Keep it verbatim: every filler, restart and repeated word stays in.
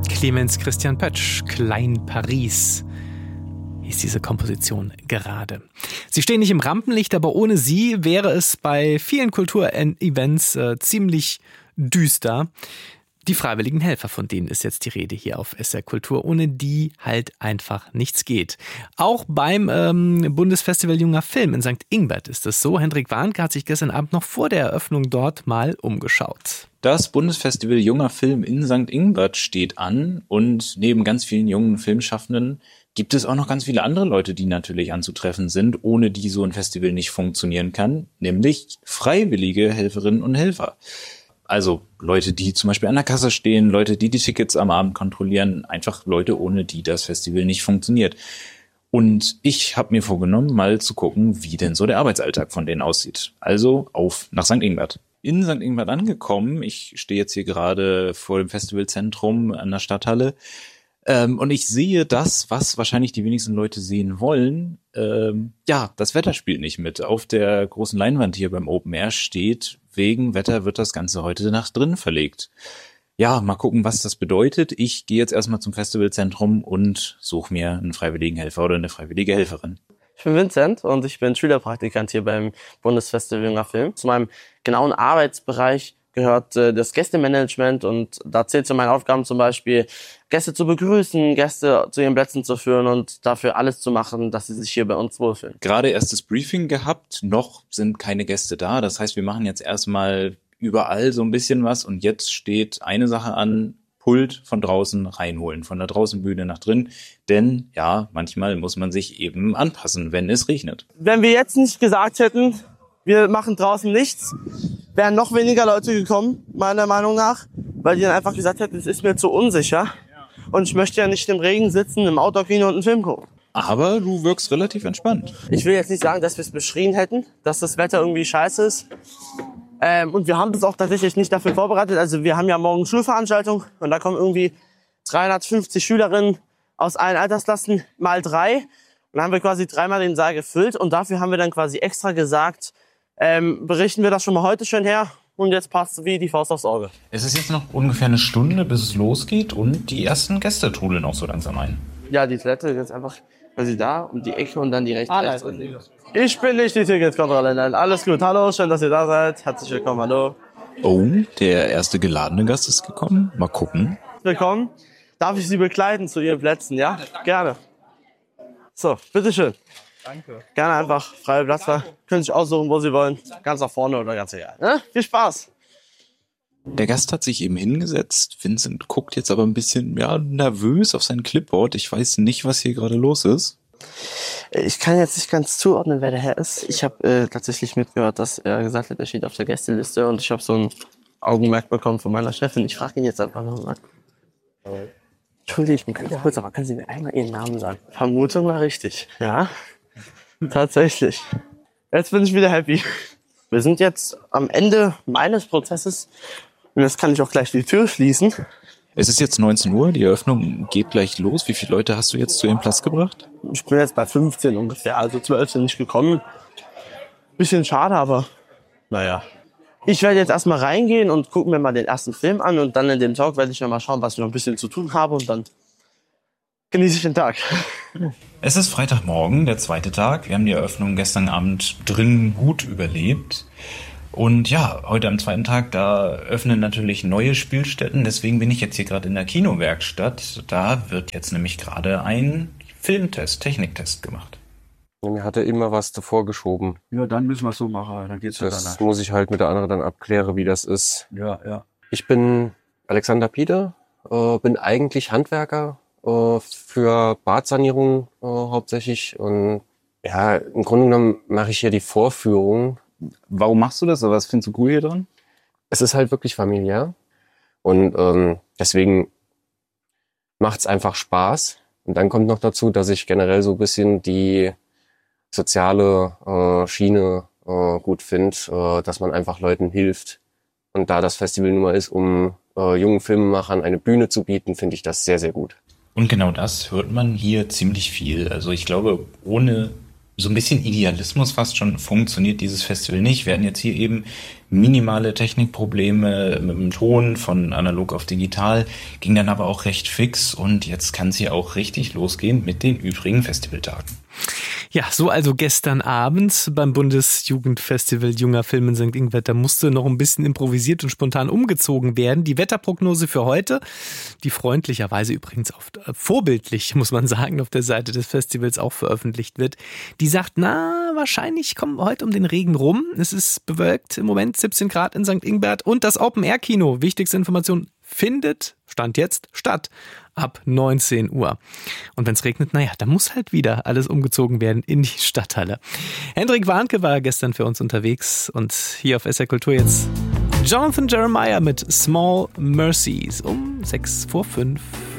Clemens Christian Pötsch, Klein Paris, hieß diese Komposition gerade. Sie stehen nicht im Rampenlicht, aber ohne sie wäre es bei vielen Kulturevents äh, ziemlich düster. Die freiwilligen Helfer, von denen ist jetzt die Rede hier auf S R Kultur, ohne die halt einfach nichts geht. Auch beim ähm, Bundesfestival Junger Film in Sankt Ingbert ist es so. Hendrik Warnke hat sich gestern Abend noch vor der Eröffnung dort mal umgeschaut. Das Bundesfestival Junger Film in Sankt Ingbert steht an und neben ganz vielen jungen Filmschaffenden gibt es auch noch ganz viele andere Leute, die natürlich anzutreffen sind, ohne die so ein Festival nicht funktionieren kann, nämlich freiwillige Helferinnen und Helfer. Also Leute, die zum Beispiel an der Kasse stehen, Leute, die die Tickets am Abend kontrollieren, einfach Leute, ohne die das Festival nicht funktioniert. Und ich habe mir vorgenommen, mal zu gucken, wie denn so der Arbeitsalltag von denen aussieht. Also auf nach Sankt Ingbert. In Sankt Ingbert angekommen, ich stehe jetzt hier gerade vor dem Festivalzentrum an der Stadthalle, ähm, und ich sehe das, was wahrscheinlich die wenigsten Leute sehen wollen. Ähm, ja, das Wetter spielt nicht mit. Auf der großen Leinwand hier beim Open Air steht, wegen Wetter wird das Ganze heute nach drinnen verlegt. Ja, mal gucken, was das bedeutet. Ich gehe jetzt erstmal zum Festivalzentrum und suche mir einen freiwilligen Helfer oder eine freiwillige Helferin. Ich bin Vincent und ich bin Schülerpraktikant hier beim Bundesfestival Junger Film. Zu meinem genauen Arbeitsbereich gehört äh, das Gästemanagement und da zählt zu meinen Aufgaben zum Beispiel, Gäste zu begrüßen, Gäste zu ihren Plätzen zu führen und dafür alles zu machen, dass sie sich hier bei uns wohlfühlen. Gerade erst das Briefing gehabt, noch sind keine Gäste da. Das heißt, wir machen jetzt erstmal überall so ein bisschen was und jetzt steht eine Sache an, Pult von draußen reinholen, von der Draußenbühne nach drin, denn ja, manchmal muss man sich eben anpassen, wenn es regnet. Wenn wir jetzt nicht gesagt hätten, wir machen draußen nichts, wären noch weniger Leute gekommen, meiner Meinung nach, weil die dann einfach gesagt hätten, es ist mir zu unsicher und ich möchte ja nicht im Regen sitzen, im Outdoor-Kino und einen Film gucken. Aber du wirkst relativ entspannt. Ich will jetzt nicht sagen, dass wir es beschrien hätten, dass das Wetter irgendwie scheiße ist. Ähm, und wir haben das auch tatsächlich nicht dafür vorbereitet. Also wir haben ja morgen Schulveranstaltung und da kommen irgendwie dreihundertfünfzig Schülerinnen aus allen Altersklassen mal drei. Und dann haben wir quasi dreimal den Saal gefüllt und dafür haben wir dann quasi extra gesagt, ähm, berichten wir das schon mal heute schön her und jetzt passt wie die Faust aufs Auge. Es ist jetzt noch ungefähr eine Stunde, bis es losgeht und die ersten Gäste trudeln auch so langsam ein. Ja, die Toilette ist einfach quasi da um die Ecke und dann die rechts. Ah, rechts. Ich bin nicht die Ticketkontrolle, nein, alles gut. Hallo, schön, dass ihr da seid. Herzlich willkommen, hallo. Oh, der erste geladene Gast ist gekommen. Mal gucken. Willkommen. Darf ich Sie begleiten zu Ihren Plätzen, ja? Gerne. So, bitteschön. Danke. Gerne einfach freie Platz. Können sich aussuchen, wo Sie wollen. Ganz nach vorne oder ganz egal. Ne? Viel Spaß. Der Gast hat sich eben hingesetzt. Vincent guckt jetzt aber ein bisschen ja, nervös auf sein Clipboard. Ich weiß nicht, was hier gerade los ist. Ich kann jetzt nicht ganz zuordnen, wer der Herr ist. Ich habe äh, tatsächlich mitgehört, dass er gesagt hat, er steht auf der Gästeliste und ich habe so ein Augenmerk bekommen von meiner Chefin. Ich frage ihn jetzt einfach nochmal. Entschuldigung, ganz kurz, aber können Sie mir einmal Ihren Namen sagen? Vermutung war richtig. Ja, tatsächlich. Jetzt bin ich wieder happy. Wir sind jetzt am Ende meines Prozesses und jetzt kann ich auch gleich die Tür schließen. Es ist jetzt neunzehn Uhr, die Eröffnung geht gleich los. Wie viele Leute hast du jetzt zu ihrem Platz gebracht? Ich bin jetzt bei fünfzehn ungefähr, also zwölf sind nicht gekommen. Bisschen schade, aber naja. Ich werde jetzt erstmal reingehen und gucken mir mal den ersten Film an und dann in dem Talk werde ich noch mal schauen, was ich noch ein bisschen zu tun habe und dann genieße ich den Tag. Es ist Freitagmorgen, der zweite Tag. Wir haben die Eröffnung gestern Abend drin gut überlebt. Und ja, heute am zweiten Tag, da öffnen natürlich neue Spielstätten. Deswegen bin ich jetzt hier gerade in der Kinowerkstatt. Da wird jetzt nämlich gerade ein Filmtest, Techniktest gemacht. Mir hat er immer was davor geschoben. Ja, dann müssen wir es so machen. Dann geht's Das danach. muss ich halt mit der anderen dann abklären, wie das ist. Ja, ja. Ich bin Alexander Pieder, äh, bin eigentlich Handwerker äh, für Badsanierung äh, hauptsächlich. Und ja, im Grunde genommen mache ich hier die Vorführung. Warum machst du das? Was findest du cool hier dran? Es ist halt wirklich familiär und ähm, deswegen macht's einfach Spaß. Und dann kommt noch dazu, dass ich generell so ein bisschen die soziale äh, Schiene äh, gut finde, äh, dass man einfach Leuten hilft. Und da das Festival nun mal ist, um äh, jungen Filmemachern eine Bühne zu bieten, finde ich das sehr, sehr gut. Und genau das hört man hier ziemlich viel. Also ich glaube, ohne so ein bisschen Idealismus fast schon funktioniert dieses Festival nicht. Wir hatten jetzt hier eben minimale Technikprobleme mit dem Ton von analog auf digital, ging dann aber auch recht fix und jetzt kann es hier auch richtig losgehen mit den übrigen Festivaltagen. Ja, so also gestern Abend beim Bundesjugendfestival Junger Film in Sankt Ingbert. Da musste noch ein bisschen improvisiert und spontan umgezogen werden. Die Wetterprognose für heute, die freundlicherweise übrigens oft äh, vorbildlich, muss man sagen, auf der Seite des Festivals auch veröffentlicht wird, die sagt, na, wahrscheinlich kommen wir heute um den Regen rum. Es ist bewölkt im Moment, siebzehn Grad in Sankt Ingbert und das Open-Air-Kino, wichtigste Information, findet, Stand jetzt, statt ab neunzehn Uhr. Und wenn es regnet, naja, da muss halt wieder alles umgezogen werden in die Stadthalle. Hendrik Warnke war gestern für uns unterwegs und hier auf S R Kultur jetzt Jonathan Jeremiah mit Small Mercies um sechs vor fünf.